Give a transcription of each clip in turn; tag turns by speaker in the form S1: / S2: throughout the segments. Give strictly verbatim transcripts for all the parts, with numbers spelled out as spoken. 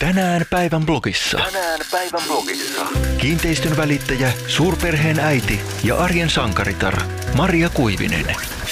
S1: Tänään päivän blogissa.
S2: Tänään päivän blogissa.
S1: Kiinteistön välittäjä, suurperheen äiti ja arjen sankaritar Maria Kuivinen.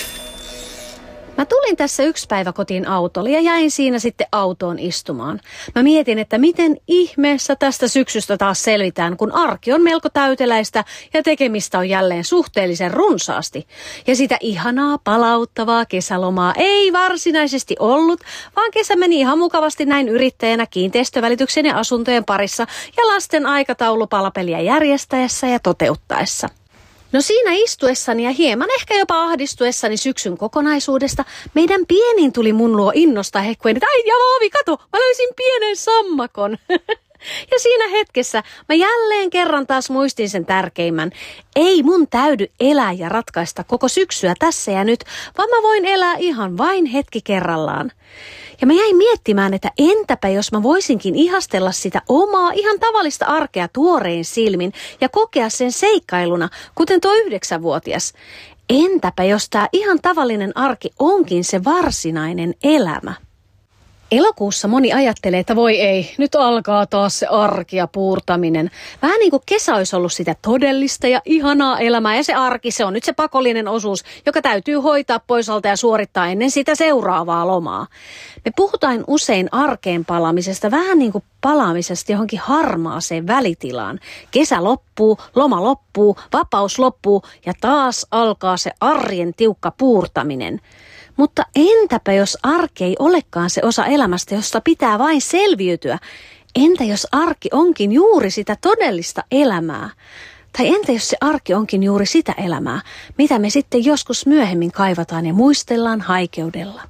S3: Mä tulin tässä yksi päivä kotiin autolla ja jäin siinä sitten autoon istumaan. Mä mietin, että miten ihmeessä tästä syksystä taas selvitään, kun arki on melko täyteläistä ja tekemistä on jälleen suhteellisen runsaasti. Ja sitä ihanaa, palauttavaa kesälomaa ei varsinaisesti ollut, vaan kesä meni ihan mukavasti näin yrittäjänä kiinteistövälityksen ja asuntojen parissa ja lasten aikataulupalapeliä järjestäessä ja toteuttaessa. No siinä istuessani ja hieman ehkä jopa ahdistuessani syksyn kokonaisuudesta, meidän pienin tuli mun luo innosta hehkuen, että ai Javovi, kato, mä löysin pienen sammakon. Ja siinä hetkessä mä jälleen kerran taas muistin sen tärkeimmän. Ei mun täydy elää ja ratkaista koko syksyä tässä ja nyt, vaan mä voin elää ihan vain hetki kerrallaan. Ja mä jäin miettimään, että entäpä jos mä voisinkin ihastella sitä omaa ihan tavallista arkea tuorein silmin ja kokea sen seikkailuna, kuten tuo yhdeksänvuotias. Entäpä jos tää ihan tavallinen arki onkin se varsinainen elämä? Elokuussa moni ajattelee, että voi ei, nyt alkaa taas se arki ja puurtaminen. Vähän niin kuin kesä olisi ollut sitä todellista ja ihanaa elämää ja se arki, se on nyt se pakollinen osuus, joka täytyy hoitaa pois alta ja suorittaa ennen sitä seuraavaa lomaa. Me puhutaan usein arkeen palaamisesta vähän niin kuin palaamisesta johonkin harmaaseen välitilaan. Kesä loppuu, loma loppuu, vapaus loppuu ja taas alkaa se arjen tiukka puurtaminen. Mutta entäpä jos arki ei olekaan se osa elämästä, josta pitää vain selviytyä? Entä jos arki onkin juuri sitä todellista elämää? Tai entä jos se arki onkin juuri sitä elämää, mitä me sitten joskus myöhemmin kaivataan ja muistellaan haikeudella?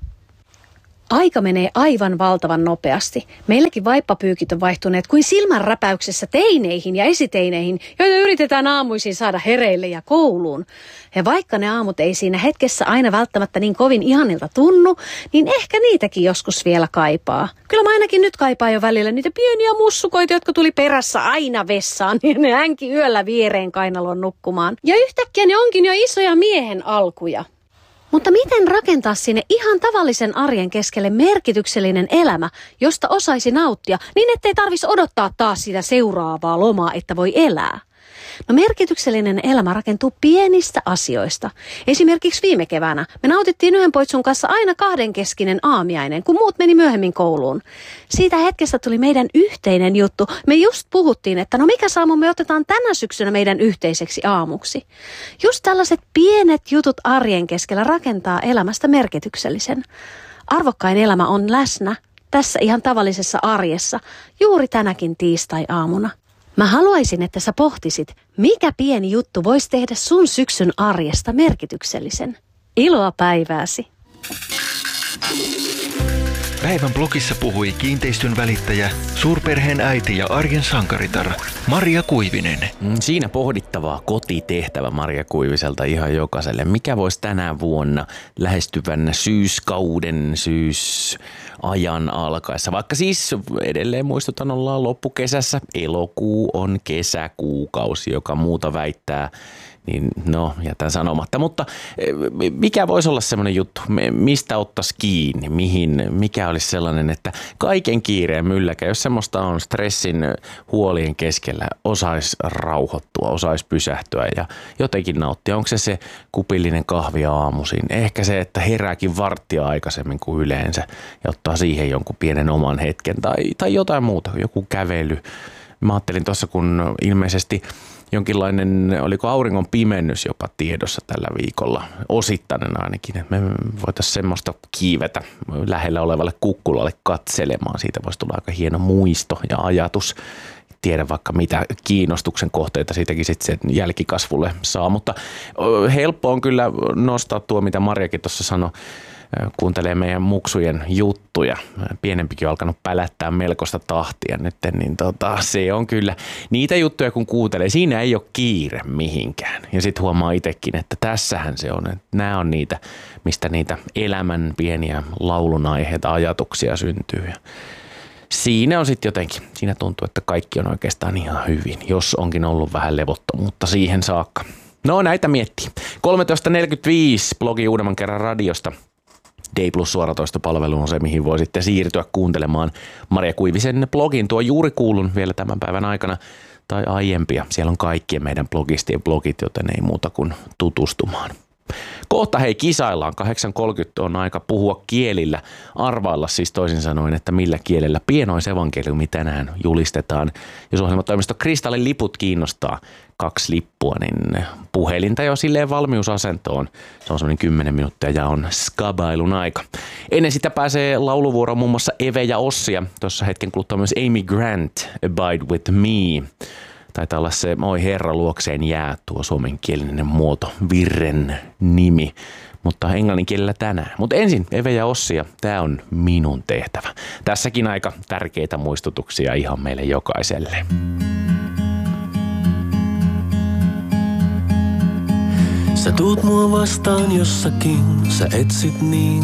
S3: Aika menee aivan valtavan nopeasti. Meilläkin vaippapyykit on vaihtuneet kuin silmänräpäyksessä teineihin ja esiteineihin, joita yritetään aamuisin saada hereille ja kouluun. Ja vaikka ne aamut ei siinä hetkessä aina välttämättä niin kovin ihanilta tunnu, niin ehkä niitäkin joskus vielä kaipaa. Kyllä mä ainakin nyt kaipaan jo välillä niitä pieniä mussukoita, jotka tuli perässä aina vessaan, niin ne hänki yöllä viereen kainalon nukkumaan. Ja yhtäkkiä ne onkin jo isoja miehen alkuja. Mutta miten rakentaa sinne ihan tavallisen arjen keskelle merkityksellinen elämä, josta osaisi nauttia, niin ettei tarvitsisi odottaa taas sitä seuraavaa lomaa, että voi elää? No merkityksellinen elämä rakentuu pienistä asioista. Esimerkiksi viime keväänä me nautittiin yhden poitsun kanssa aina kahdenkeskinen aamiainen, kun muut meni myöhemmin kouluun. Siitä hetkestä tuli meidän yhteinen juttu. Me just puhuttiin, että no mikä aamu me otetaan tänä syksynä meidän yhteiseksi aamuksi. Just tällaiset pienet jutut arjen keskellä rakentaa elämästä merkityksellisen. Arvokkain elämä on läsnä tässä ihan tavallisessa arjessa juuri tänäkin tiistai-aamuna. Mä haluaisin, että sä pohtisit, mikä pieni juttu voisi tehdä sun syksyn arjesta merkityksellisen. Iloa päivääsi!
S1: Päivän blogissa puhui kiinteistön välittäjä, suurperheen äiti ja arjen sankaritar Maria Kuivinen.
S4: Siinä pohdittavaa kotitehtävä Maria Kuiviselta ihan jokaiselle. Mikä voisi tänä vuonna lähestyvän syyskauden, syysajan alkaessa? Vaikka siis edelleen muistutan, ollaan loppukesässä. Elokuu on kesäkuukausi, joka muuta väittää. Niin no, jätän sanomatta. Mutta mikä voisi olla semmoinen juttu, mistä ottaisi kiinni, mihin, mikä olisi sellainen, että kaiken kiireen mylläkä, jos semmoista on stressin huolien keskellä, osaisi rauhoittua, osaisi pysähtyä ja jotenkin nauttia. Onko se se kupillinen kahvi aamuisin? Ehkä se, että herääkin varttia aikaisemmin kuin yleensä ja ottaa siihen jonkun pienen oman hetken tai, tai jotain muuta, joku kävely. Mä ajattelin tuossa, kun ilmeisesti jonkinlainen, oliko auringon pimennys jopa tiedossa tällä viikolla, osittainen ainakin, että me voitaisiin semmoista kiivetä lähellä olevalle kukkulalle katselemaan. Siitä voisi tulla aika hieno muisto ja ajatus. Tiedä vaikka mitä kiinnostuksen kohteita siitäkin sitten sen jälkikasvulle saa, mutta helppo on kyllä nostaa tuo, mitä Marjakin tuossa sanoi, kuuntelee meidän muksujen juttuja. Pienempikin on alkanut pälättää melkoista tahtia nyt, niin tota, se on kyllä niitä juttuja, kun kuuntelee. Siinä ei ole kiire mihinkään. Ja sitten huomaa itsekin, että tässähän se on. Että nämä on niitä, mistä niitä elämän pieniä laulunaiheita, ajatuksia syntyy. Ja siinä on sitten jotenkin, siinä tuntuu, että kaikki on oikeastaan ihan hyvin, jos onkin ollut vähän levottomuutta siihen saakka. No näitä miettii. kolmetoista neljäkymmentäviisi blogi uudemman kerran radiosta. D Plus suoratoistopalvelu on se, mihin voi sitten siirtyä kuuntelemaan Maria Kuivisen blogin. Tuo juuri kuulun vielä tämän päivän aikana tai aiempia. Siellä on kaikkien meidän blogistien blogit, joten ei muuta kuin tutustumaan. Kohta hei kisaillaan. kahdeksan kolmekymmentä on aika puhua kielillä. Arvailla siis toisin sanoen, että millä kielellä pienoisevankeliumi tänään julistetaan. Jos ohjelmatoimisto Kristallin liput kiinnostaa kaksi lippua, niin puhelinta jo silleen valmiusasentoon. Se on semmoinen kymmenen minuuttia ja on skabailun aika. Ennen sitä pääsee lauluvuoro muun muassa Eve ja Ossia. Tuossa hetken kuluttua myös Amy Grant, Abide with Me. Taitaa olla se Oi herra luokseen jää tuo suomenkielinen muoto, virren nimi, mutta englanninkielellä tänään. Mutta ensin Eve ja Ossia, tämä on minun tehtävä. Tässäkin aika tärkeitä muistutuksia ihan meille jokaiselle.
S5: Sä tuut mua vastaan jossakin, sä etsit niin